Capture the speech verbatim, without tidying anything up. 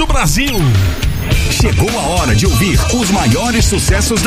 Brasil. Chegou a hora de ouvir os maiores sucessos da